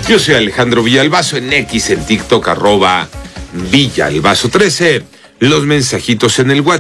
Yo soy Alejandro Villalbazo en X, en TikTok, @Villalbazo13. Los mensajitos en el WhatsApp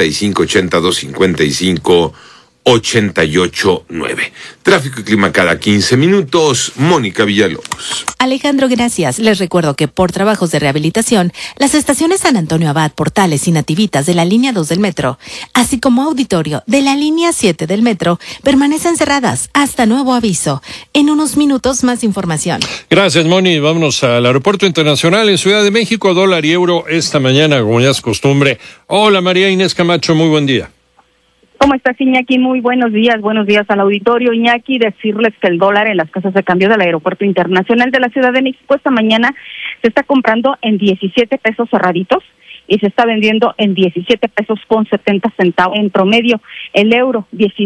5582558889. Tráfico y clima cada 15 minutos. Mónica Villalobos. Alejandro, gracias. Les recuerdo que por trabajos de rehabilitación, las estaciones San Antonio Abad, Portales y Nativitas de la línea 2 del metro, así como Auditorio de la línea 7 del metro, permanecen cerradas hasta nuevo aviso. En unos minutos más información. Gracias, Moni. Vámonos al Aeropuerto Internacional en Ciudad de México. Dólar y euro esta mañana, como ya es costumbre. Hola, María Inés Camacho, muy buen día. ¿Cómo estás, Iñaki? Muy buenos días al auditorio. Iñaki, decirles que el dólar en las casas de cambio del Aeropuerto Internacional de la Ciudad de México esta mañana se está comprando en 17 pesos cerraditos y se está vendiendo en 17 pesos con 70 centavos en promedio. El euro,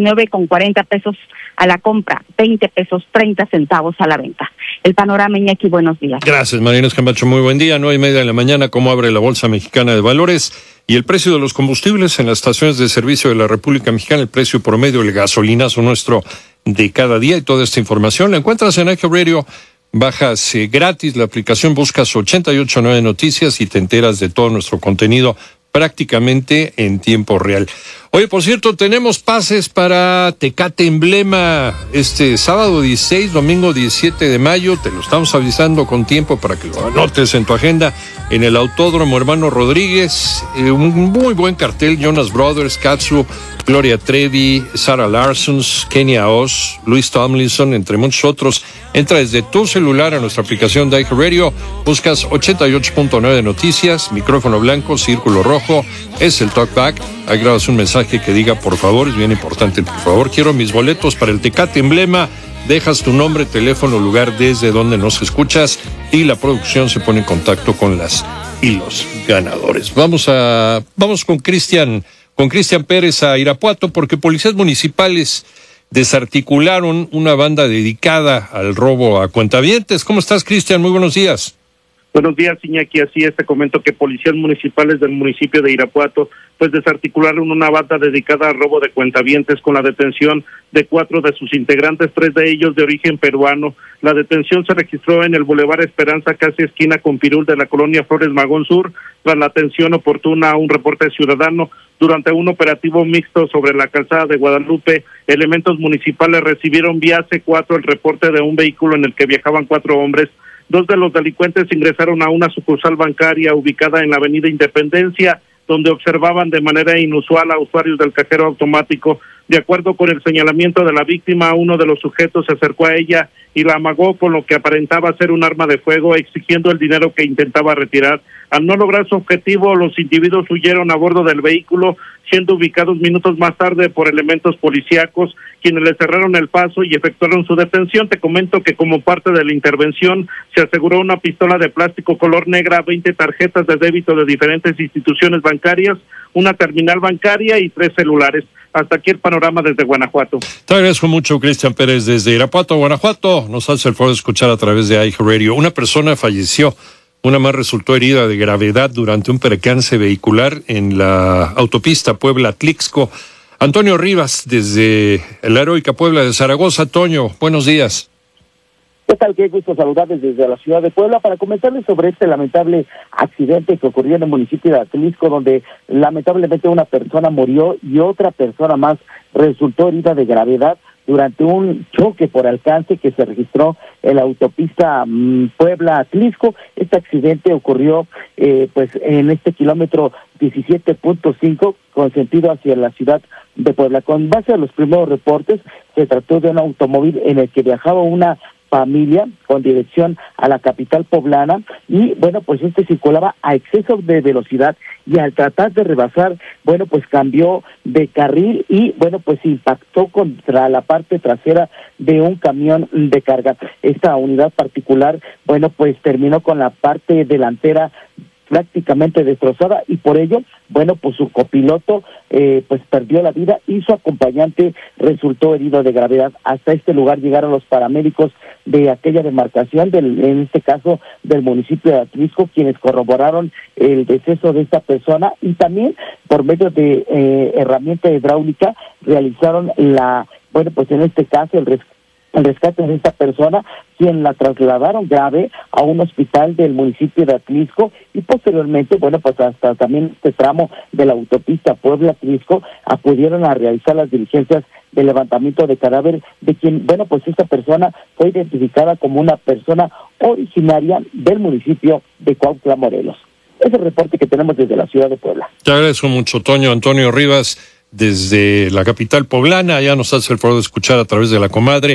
19,40 pesos a la compra, 20 pesos 30 centavos a la venta. El panorama, Iñaki, buenos días. Gracias, María Inés Camacho, muy buen día. 9:30 de la mañana, ¿cómo abre la Bolsa Mexicana de Valores? Y el precio de los combustibles en las estaciones de servicio de la República Mexicana, el precio promedio, el gasolinazo nuestro de cada día, y toda esta información la encuentras en iHeartRadio. Bajas gratis la aplicación, buscas 889 Noticias y te enteras de todo nuestro contenido prácticamente en tiempo real. Oye, por cierto, tenemos pases para Tecate Emblema este sábado 16, domingo 17 de mayo. Te lo estamos avisando con tiempo para que lo anotes en tu agenda. En el Autódromo Hermano Rodríguez, un muy buen cartel: Jonas Brothers, Katsu, Gloria Trevi, Sarah Larsons, Kenia Oz, Luis Tomlinson, entre muchos otros. Entra desde tu celular a nuestra aplicación de iHeartRadio, buscas 88.9 Noticias, micrófono blanco, círculo rojo, es el talkback. Ahí grabas un mensaje que diga, por favor, es bien importante, por favor, quiero mis boletos para el Tecate Emblema. Dejas tu nombre, teléfono, lugar desde donde nos escuchas y la producción se pone en contacto con las y los ganadores. Vamos con Cristian Pérez a Irapuato, porque policías municipales desarticularon una banda dedicada al robo a cuentavientes. ¿Cómo estás, Cristian? Muy buenos días. Buenos días, Iñaki. Así es, te comento que policías municipales del municipio de Irapuato pues desarticularon una banda dedicada al robo de cuentavientes con la detención de 4 de sus integrantes, 3 de ellos de origen peruano. La detención se registró en el Boulevard Esperanza, casi esquina con Pirul, de la colonia Flores Magón Sur, tras la atención oportuna a un reporte ciudadano. Durante un operativo mixto sobre la calzada de Guadalupe, elementos municipales recibieron vía C4 el reporte de un vehículo en el que viajaban 4 hombres. 2 de los delincuentes ingresaron a una sucursal bancaria ubicada en la avenida Independencia, donde observaban de manera inusual a usuarios del cajero automático. De acuerdo con el señalamiento de la víctima, uno de los sujetos se acercó a ella y la amagó con lo que aparentaba ser un arma de fuego, exigiendo el dinero que intentaba retirar. Al no lograr su objetivo, los individuos huyeron a bordo del vehículo, siendo ubicados minutos más tarde por elementos policíacos, quienes le cerraron el paso y efectuaron su detención. Te comento que como parte de la intervención se aseguró una pistola de plástico color negra, 20 tarjetas de débito de diferentes instituciones bancarias, una terminal bancaria y 3 celulares. Hasta aquí el panorama desde Guanajuato. Te agradezco mucho, Cristian Pérez, desde Irapuato, Guanajuato. Nos hace el favor de escuchar a través de iHeartRadio. Una persona falleció, una más resultó herida de gravedad durante un percance vehicular en la autopista Puebla-Tlixco. Antonio Rivas, desde la heroica Puebla de Zaragoza. Toño, buenos días. ¿Qué tal? Qué gusto saludarles desde la ciudad de Puebla para comentarles sobre este lamentable accidente que ocurrió en el municipio de Atlixco, donde lamentablemente una persona murió y otra persona más resultó herida de gravedad durante un choque por alcance que se registró en la autopista Puebla-Atlixco. Este accidente ocurrió pues en este kilómetro 17.5 con sentido hacia la ciudad de Puebla. Con base a los primeros reportes, se trató de un automóvil en el que viajaba una familia con dirección a la capital poblana y bueno, pues este circulaba a exceso de velocidad y al tratar de rebasar, bueno, pues cambió de carril y bueno, pues impactó contra la parte trasera de un camión de carga. Esta unidad particular, bueno, pues terminó con la parte delantera prácticamente destrozada y por ello, bueno, pues su copiloto pues perdió la vida y su acompañante resultó herido de gravedad. Hasta este lugar llegaron los paramédicos de aquella demarcación, en este caso del municipio de Atlixco, quienes corroboraron el deceso de esta persona y también por medio de herramienta hidráulica realizaron pues en este caso el rescate el rescate de esta persona, quien la trasladaron grave a un hospital del municipio de Atlisco y posteriormente, pues hasta también este tramo de la autopista Puebla-Atlisco acudieron a realizar las diligencias de levantamiento de cadáver de quien, pues esta persona fue identificada como una persona originaria del municipio de Cuautla, Morelos. Es el reporte que tenemos desde la ciudad de Puebla. Te agradezco mucho, Toño. Antonio Rivas, desde la capital poblana, ya nos hace el favor de escuchar a través de la comadre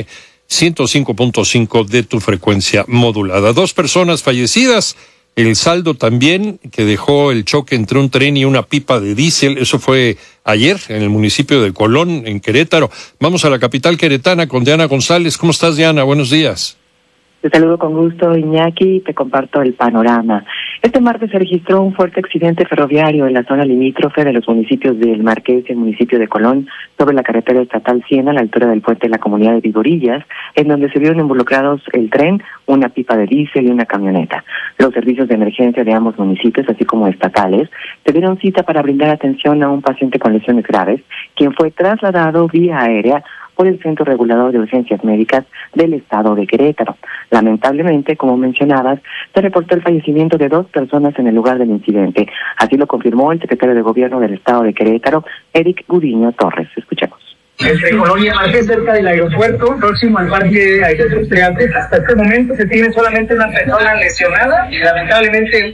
105.5 de tu frecuencia modulada. 2 personas fallecidas, el saldo también que dejó el choque entre un tren y una pipa de diésel, eso fue ayer en el municipio de Colón, en Querétaro. Vamos a la capital queretana con Diana González. ¿Cómo estás, Diana? Buenos días. Te saludo con gusto, Iñaki, y te comparto el panorama. Este martes se registró un fuerte accidente ferroviario en la zona limítrofe de los municipios del Marqués y el municipio de Colón, sobre la carretera estatal 100 a la altura del puente de la comunidad de Vigorillas, en donde se vieron involucrados el tren, una pipa de diésel y una camioneta. Los servicios de emergencia de ambos municipios, así como estatales, se dieron cita para brindar atención a un paciente con lesiones graves, quien fue trasladado vía aérea por el Centro Regulador de Urgencias Médicas del Estado de Querétaro. Lamentablemente, como mencionabas, se reportó el fallecimiento de 2 personas en el lugar del incidente. Así lo confirmó el secretario de Gobierno del Estado de Querétaro, Eric Gudiño Torres. Escuchemos. Colonia Marqués, cerca del aeropuerto, próximo al parque Aeropuerto Estudiantes. Hasta este momento se tiene solamente una persona lesionada y lamentablemente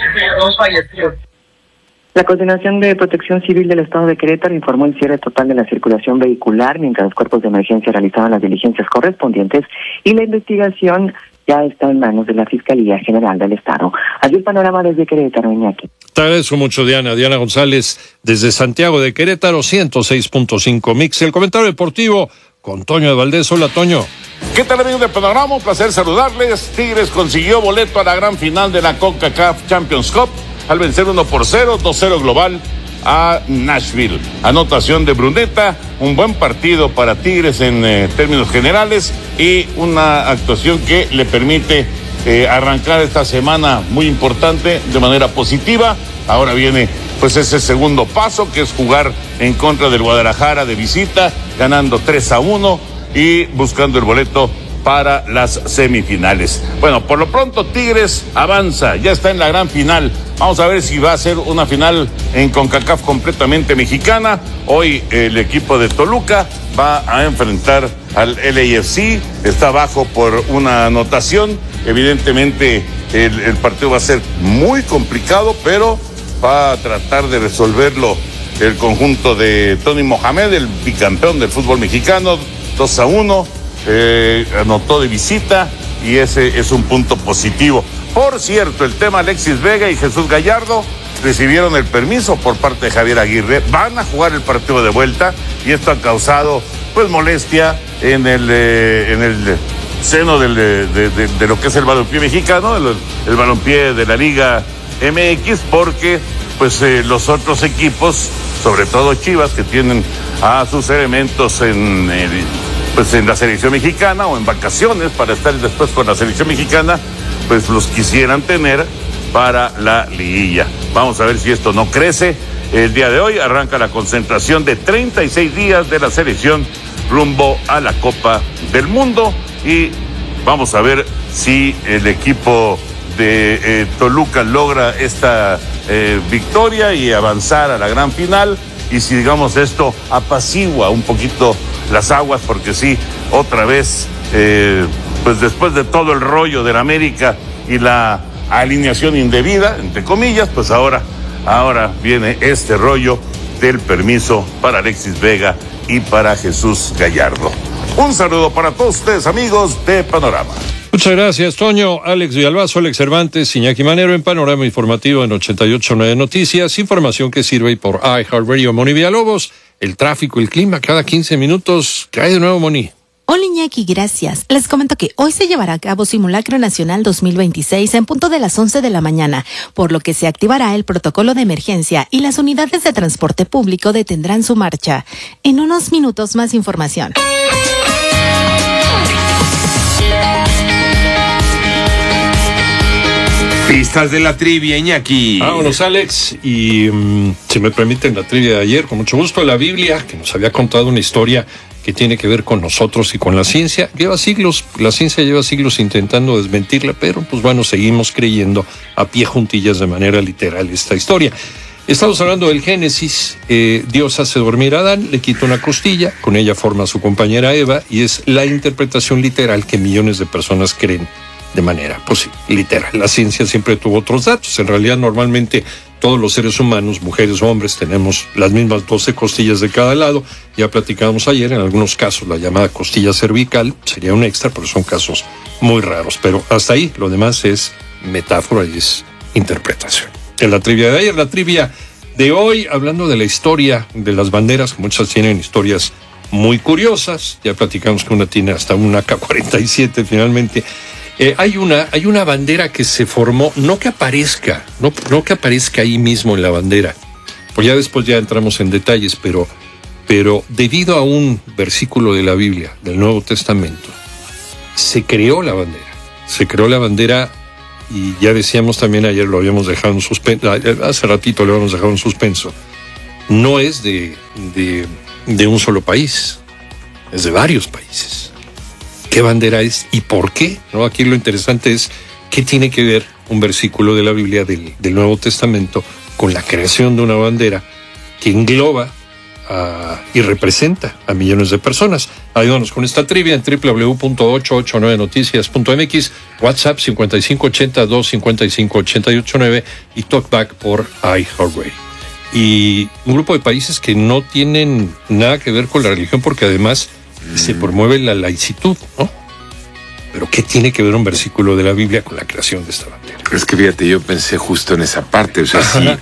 2 fallecidos. La Coordinación de Protección Civil del Estado de Querétaro informó el cierre total de la circulación vehicular mientras los cuerpos de emergencia realizaban las diligencias correspondientes y la investigación ya está en manos de la Fiscalía General del Estado. Allí el panorama desde Querétaro, Iñaki. Te agradezco mucho, Diana. Diana González, desde Santiago de Querétaro, 106.5 Mix. El comentario deportivo con Toño de Valdés. Hola, Toño. ¿Qué tal, amigos de Panorama? Un placer saludarles. Tigres consiguió boleto a la gran final de la CONCACAF Champions Cup al vencer 1-0, 2-0 global a Nashville. Anotación de Bruneta, un buen partido para Tigres en términos generales y una actuación que le permite arrancar esta semana muy importante de manera positiva. Ahora viene pues ese segundo paso, que es jugar en contra del Guadalajara de visita, ganando 3-1 y buscando el boleto para las semifinales. Bueno, por lo pronto Tigres avanza, ya está en la gran final. Vamos a ver si va a ser una final en CONCACAF completamente mexicana. Hoy el equipo de Toluca va a enfrentar al LAFC, está abajo por una anotación. Evidentemente el partido va a ser muy complicado, pero va a tratar de resolverlo el conjunto de Tony Mohamed, el bicampeón del fútbol mexicano. 2-1. Anotó de visita y ese es un punto positivo. Por cierto, el tema Alexis Vega y Jesús Gallardo recibieron el permiso por parte de Javier Aguirre, van a jugar el partido de vuelta y esto ha causado pues molestia en el seno de lo que es el balompié mexicano, el balompié de la Liga MX, porque pues los otros equipos, sobre todo Chivas, que tienen a sus elementos en la selección mexicana o en vacaciones para estar después con la selección mexicana, pues los quisieran tener para la liguilla. Vamos a ver si esto no crece. El día de hoy arranca la concentración de 36 días de la selección rumbo a la Copa del Mundo y vamos a ver si el equipo de Toluca logra esta victoria y avanzar a la gran final, y si digamos esto apacigua un poquito las aguas, porque sí, otra vez pues después de todo el rollo del América y la alineación indebida, entre comillas, pues ahora viene este rollo del permiso para Alexis Vega y para Jesús Gallardo. Un saludo para todos ustedes, amigos de Panorama. Muchas gracias, Toño. Alex Villalbazo, Alex Cervantes, Iñaki Manero en Panorama Informativo en 88.9 Noticias. Información que sirve por iHeartRadio. Moni Villalobos, el tráfico, el clima, cada 15 minutos. ¿Qué hay de nuevo, Moni? Hola, Iñaki, gracias. Les comento que hoy se llevará a cabo Simulacro Nacional 2026 en punto de las 11 de la mañana, por lo que se activará el protocolo de emergencia y las unidades de transporte público detendrán su marcha. En unos minutos más información. Pistas de la trivia, Iñaki. Vámonos, Alex. Y si me permiten la trivia de ayer, con mucho gusto, la Biblia, que nos había contado una historia que tiene que ver con nosotros y con la ciencia. La ciencia lleva siglos intentando desmentirla, pero pues bueno, seguimos creyendo a pie juntillas de manera literal esta historia. Estamos hablando del Génesis. Dios hace dormir a Adán, le quita una costilla, con ella forma a su compañera Eva, y es la interpretación literal que millones de personas creen de manera, pues sí, literal. La ciencia siempre tuvo otros datos. En realidad, normalmente todos los seres humanos, mujeres o hombres, tenemos las mismas 12 costillas de cada lado. Ya platicábamos ayer, en algunos casos la llamada costilla cervical sería un extra, pero son casos muy raros. Pero hasta ahí, lo demás es metáfora y es interpretación. En la trivia de ayer, la trivia de hoy, hablando de la historia de las banderas, que muchas tienen historias muy curiosas. Ya platicamos que una tiene hasta una AK-47 finalmente. Hay una bandera que se formó, no que aparezca ahí mismo en la bandera, pues ya después ya entramos en detalles, pero debido a un versículo de la Biblia, del Nuevo Testamento, se creó la bandera, y ya decíamos también ayer, lo habíamos dejado en suspenso, hace ratito lo habíamos dejado en suspenso, no es de un solo país, es de varios países. ¿Qué bandera es y por qué? ¿No? Aquí lo interesante es qué tiene que ver un versículo de la Biblia del Nuevo Testamento con la creación de una bandera que engloba y representa a millones de personas. Ayúdanos con esta trivia en www.889noticias.mx, WhatsApp 5582-558889 y Talkback por iHeartRadio. Y un grupo de países que no tienen nada que ver con la religión, porque además se promueve la laicidad, ¿no? Pero ¿qué tiene que ver un versículo de la Biblia con la creación de esta bandera? Es que fíjate, yo pensé justo en esa parte, o sea,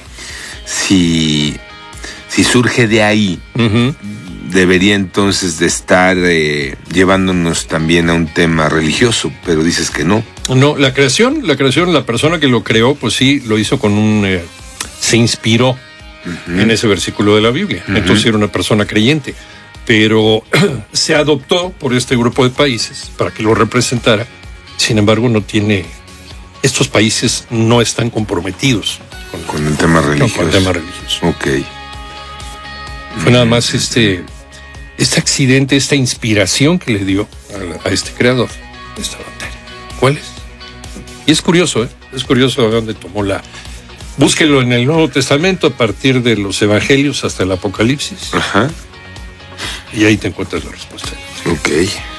si surge de ahí, debería entonces de estar llevándonos también a un tema religioso, pero dices que no. No, la creación, la persona que lo creó, pues sí, lo hizo con se inspiró en ese versículo de la Biblia, entonces era una persona creyente. Pero se adoptó por este grupo de países para que lo representara. Sin embargo, estos países no están comprometidos con el tema religioso. Con el tema religioso. Ok. Fue nada más este accidente, esta inspiración que le dio a este creador de esta bandera. ¿Cuál es? Y es curioso, es curioso de dónde tomó Búsquelo en el Nuevo Testamento a partir de los Evangelios hasta el Apocalipsis. Ajá. Y ahí te encuentras la respuesta. Ok.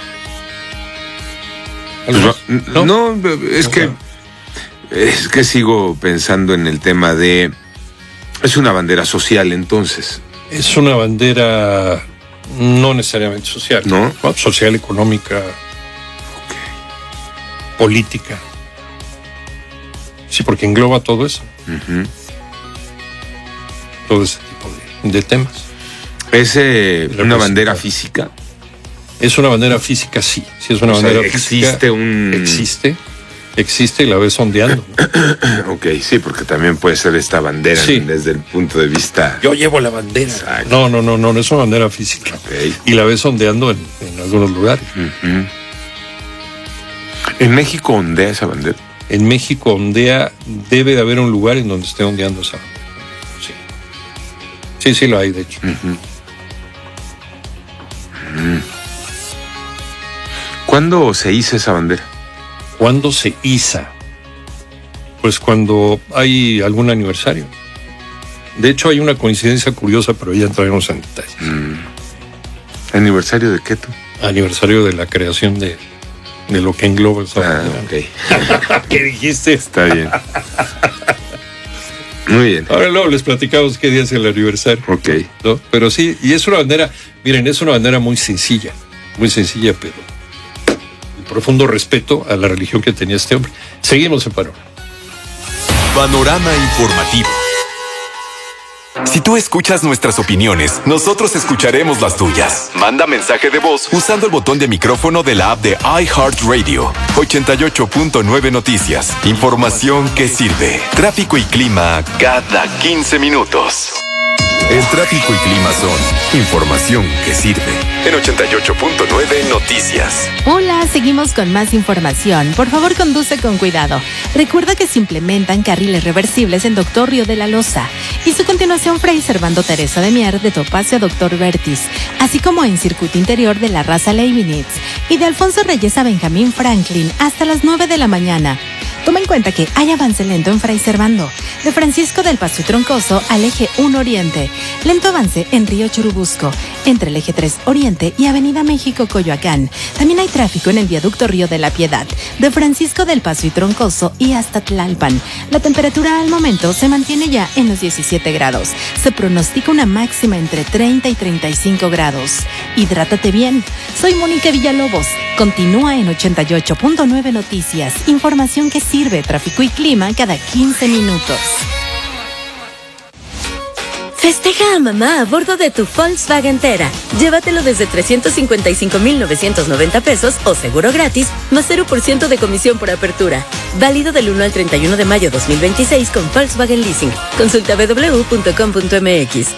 ¿No? Es que sigo pensando en el tema de... Es una bandera social, entonces. Es una bandera no necesariamente social. ¿No? Social, económica, política. Sí, porque engloba todo eso. Todo ese tipo de temas. ¿Es una bandera física? Es una bandera física, sí. Sí, es una bandera física. Existe y la ves ondeando, ¿no? Ok, sí, porque también puede ser esta bandera desde el punto de vista... Yo llevo la bandera. Exacto. No es una bandera física. Okay. Y la ves ondeando en algunos lugares. ¿En México ondea esa bandera? En México ondea, debe de haber un lugar en donde esté ondeando esa bandera. Sí, lo hay, de hecho. ¿Cuándo se iza esa bandera? ¿Cuándo se iza? Pues cuando hay algún aniversario. De hecho, hay una coincidencia curiosa, pero ya entraremos en detalles. ¿Aniversario de qué tú? Aniversario de la creación de lo que engloba esa bandera. Ok. ¿Qué dijiste? Está bien. Muy bien. Ahora luego les platicamos qué día es el aniversario. Ok. ¿No? Pero sí, y es una bandera, miren, es una bandera muy sencilla, pero el profundo respeto a la religión que tenía este hombre. Seguimos en Panorama. Panorama informativo. Si tú escuchas nuestras opiniones, nosotros escucharemos las tuyas. Manda mensaje de voz usando el botón de micrófono de la app de iHeartRadio. 88.9 Noticias. Información que sirve. Tráfico y clima cada 15 minutos. El tráfico y clima son información que sirve. En 88.9 Noticias. Hola, seguimos con más información. Por favor, conduce con cuidado. Recuerda que se implementan carriles reversibles en Doctor Río de la Loza y su continuación Fray Servando Teresa de Mier de Topacio a Doctor Vertis, así como en circuito interior de la Raza Leibniz y de Alfonso Reyes a Benjamín Franklin hasta las 9 de la mañana. Toma en cuenta que hay avance lento en Fray Servando, de Francisco del Paso y Troncoso al eje 1 Oriente, lento avance en Río Churubusco, entre el eje 3 Oriente y Avenida México Coyoacán. También hay tráfico en el viaducto Río de la Piedad, de Francisco del Paso y Troncoso y hasta Tlalpan. La temperatura al momento se mantiene ya en los 17 grados. Se pronostica una máxima entre 30 y 35 grados. Hidrátate bien. Soy Mónica Villalobos. Continúa en 88.9 Noticias. Información que sirve, tráfico y clima cada 15 minutos. Festeja a mamá a bordo de tu Volkswagen Tera. Llévatelo desde 355,990 pesos o seguro gratis, más 0% de comisión por apertura. Válido del 1 al 31 de mayo 2026 con Volkswagen Leasing. Consulta www.com.mx.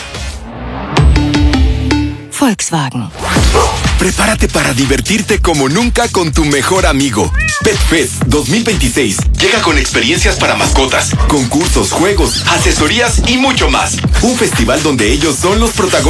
Volkswagen. Prepárate para divertirte como nunca con tu mejor amigo. PetFest 2026 llega con experiencias para mascotas, concursos, juegos, asesorías y mucho más. Un festival donde ellos son los protagonistas.